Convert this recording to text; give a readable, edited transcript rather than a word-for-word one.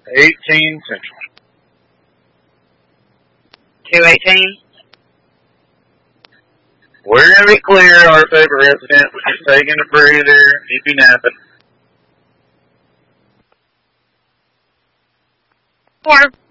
18 Central. 218. We're going to be clear, our favorite resident. We're just taking a breather. If you napping. 4.